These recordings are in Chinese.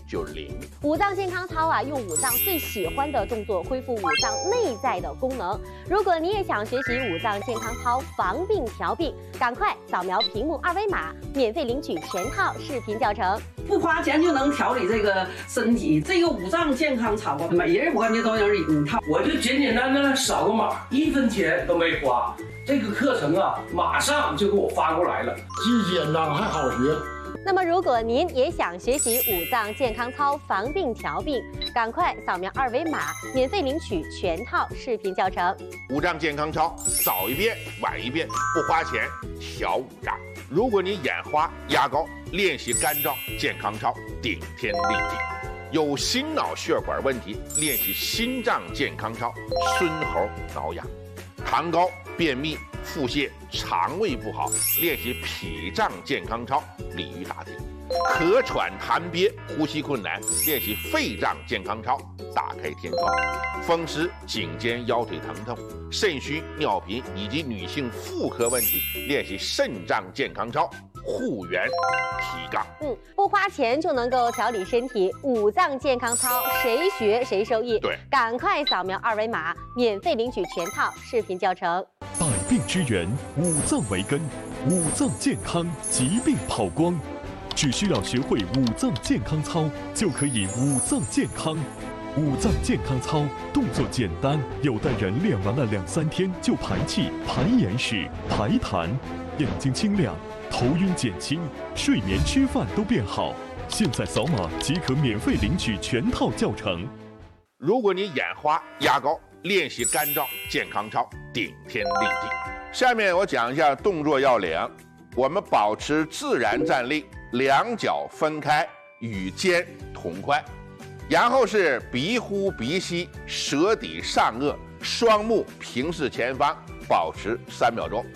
90。 五脏健康操啊，用五脏最喜欢的动作恢复五脏内在的功能。如果你也想学习五脏健康操防病调病，赶快扫描屏幕2维码，免费领取全套视频教程。 不花钱就能调理这个身体，这个五脏健康操啊，每人我感觉都有一套。 我就简简单单扫个码，1分钱都没花。这个课程啊，马上就给我发过来了， 既简单还好学。 那么，如果您也想学习五脏健康操防病调病，赶快扫描2维码，免费领取全套视频教程。 五脏健康操，早一遍晚一遍，不花钱调五脏。如果你眼花压高，练习肝脏健康操，顶天立地。有心脑血管问题，练习心脏健康操，孙猴挠痒。糖高、便秘、腹泻、肠胃不好，练习脾脏健康操，鲤鱼打挺。咳喘痰憋、呼吸困难，练习肺脏健康操，打开天窗。风湿、颈肩腰腿疼痛、肾虚、尿频以及女性妇科问题，练习肾脏健康操，护元提杠。 不花钱就能够调理身体，五脏健康操谁学谁受益。 对， 赶快扫描2维码，免费领取全套视频教程。 百病之源，五脏为根，五脏健康，疾病跑光。只需要学会五脏健康操，就可以五脏健康。五脏健康操动作简单，有的人练完了2-3天就排气、排眼屎、排痰，眼睛清亮，头晕减轻，睡眠吃饭都变好。现在扫码即可免费领取全套教程。 如果你眼花压高，练习肝脏健康操，顶天立地。下面我讲一下动作要领。我们保持自然站立，两脚分开，与肩同宽，然后是鼻呼鼻吸，舌抵上颚，双目平视前方，保持3秒钟。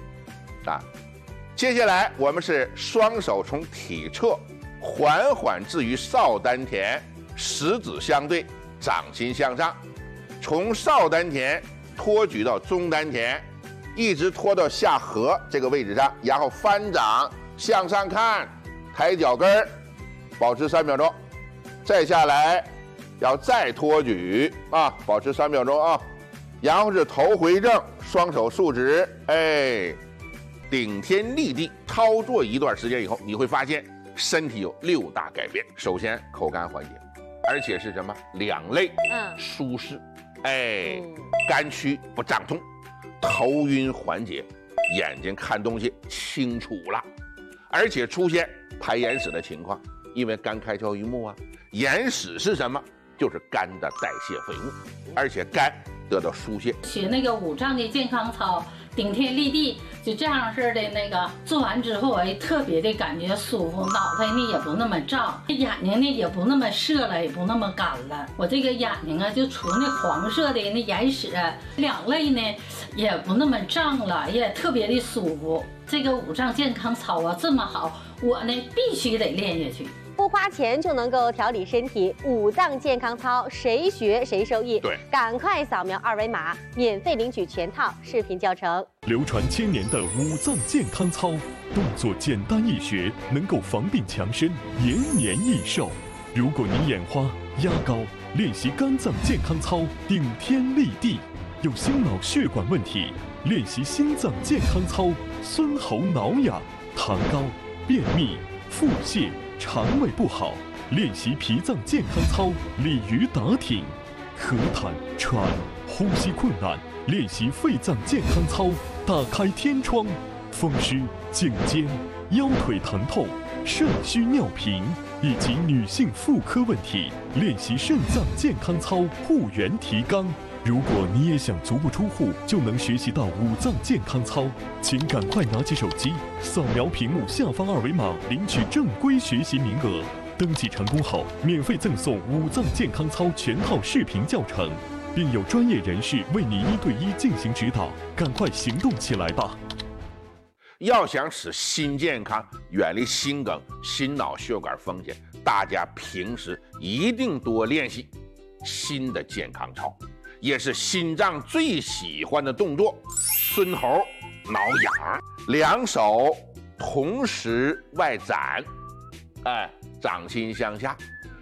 接下来我们是双手从体侧缓缓置于少丹田，食指相对，掌心向上，从少丹田托举到中丹田，一直拖到下颌这个位置上，然后翻掌向上看，抬脚跟儿，保持3秒钟。再下来要再托举保持3秒钟啊。然后是头回正，双手竖直，顶天立地。操作一段时间以后，你会发现身体有6大改变。首先口干缓解，而且是什么？两肋舒适，肝区不胀痛，头晕缓解，眼睛看东西清楚了，而且出现排眼屎的情况，因为肝开窍于目啊。眼屎是什么？就是肝的代谢废物，而且肝得到疏泄。 学那个五脏的健康操，顶天立地，就这样式的那个做完之后，特别的感觉舒服，脑袋呢也不那么胀，眼睛呢也不那么涩了，也不那么干了。我这个眼睛啊，就除那黄色的那眼屎，两肋呢也不那么胀了，也特别的舒服。这个五脏健康操啊这么好，我呢必须得练下去。 不花钱就能够调理身体，五脏健康操谁学谁受益。 对， 赶快扫描2维码，免费领取全套视频教程。 流传1000年的五脏健康操，动作简单易学，能够防病强身，延年益寿。如果你眼花压高，练习肝脏健康操，顶天立地；有心脑血管问题，练习心脏健康操，孙喉挠痒；糖高、便秘、腹泻、肠胃不好，练习脾脏健康操，鲤鱼打挺；咳痰、喘、呼吸困难，练习肺脏健康操，打开天窗；风湿、颈肩、腰腿疼痛、肾虚尿频以及女性妇科问题，练习肾脏健康操，护元提肛。如果你也想足不出户就能学习到五脏健康操，请赶快拿起手机，扫描屏幕下方2维码，领取正规学习名额。登记成功后，免费赠送五脏健康操全套视频教程，并有专业人士为你1对1进行指导。赶快行动起来吧！ 要想使心健康，远离心梗、心脑血管风险，大家平时一定多练习心的健康操。也是心脏最喜欢的动作，孙猴挠痒，两手同时外展，掌心向下，